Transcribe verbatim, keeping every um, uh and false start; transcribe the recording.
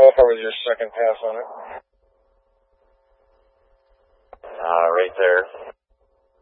Alpha with your second pass on it. Uh, right there.